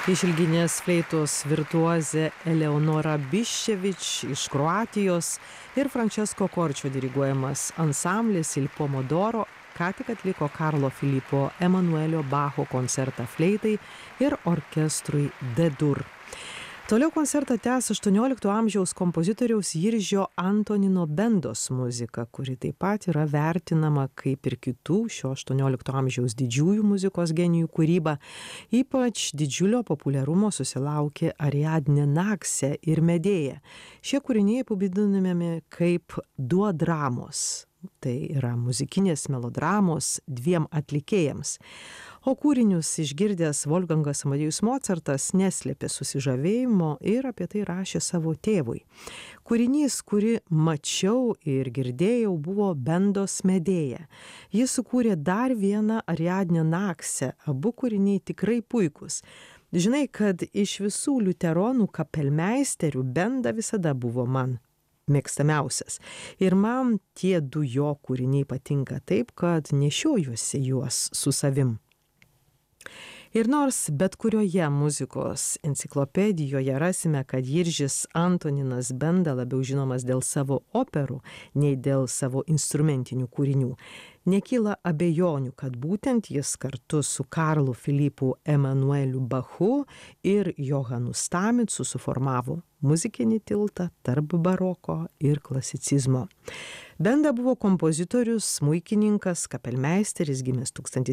Išilginės fleitos virtuozė Eleonora Biščevič iš Kroatijos ir Francesco Korčio diriguojamas ansamblis Il Pomodoro ką tik atliko Karlo Filipo Emanuelio Bacho koncertą fleitai ir orkestrui D-dur. Toliau koncertą tęs 18 amžiaus kompozitoriaus Jiržio Antonino Bendos muzika, kuri taip pat yra vertinama kaip ir kitų šio 18 amžiaus didžiųjų muzikos genijų kūryba. Ypač didžiulio populiarumo susilaukė Ariadnė Nakse ir Medėja. Šie kūriniai apibūdinami kaip duodramos. Tai yra muzikinės melodramos dviem atlikėjams. O kūrinius išgirdęs Wolfgangas Amadėjus Mocartas neslėpė susižavėjimo ir apie tai rašė savo tėvui. Kūrinys, kurį mačiau ir girdėjau, buvo Bendos Medėja. Jis sukūrė dar vieną Ariadnę Naksę, abu kūriniai tikrai puikūs. Žinai, kad iš visų liuteronų kapelmeisterių Benda visada buvo man mėgstamiausias. Ir man tie du jo kūriniai patinka taip, kad nešiojuosi juos su savim. Ir nors bet kurioje muzikos enciklopedijoje rasime, kad Jiržis Antoninas Benda labiau žinomas dėl savo operų, nei dėl savo instrumentinių kūrinių, nekyla abejonių, kad būtent jis kartu su Karlu Filipu Emanueliu Bachu ir Johanu Stamitsu suformavo muzikinį tiltą tarp baroko ir klasicizmo. Benda buvo kompozitorius, smuikininkas, kapelmeisteris, gimęs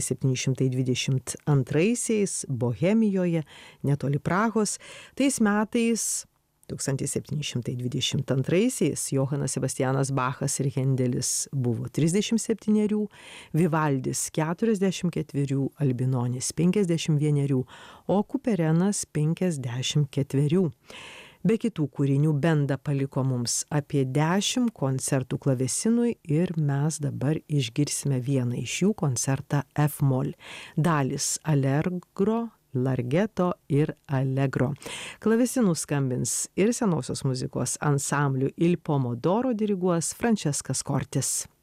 1722 Bohemijoje, netoli Prahos. Tais metais 1722 Johanas Sebastianas Bachas ir Hendelis buvo 37, Vivaldis 44, Albinonis 51, o Kuperenas 54. Be kitų kūrinių Benda paliko mums apie 10 koncertų klavesinui ir mes dabar išgirsime vieną iš jų koncertą F-moll. Dalis Allegro, Larghetto ir Allegro. Klavesinų skambins ir senosios muzikos ansamblių Il Pomodoro diriguos Francescas Cortis.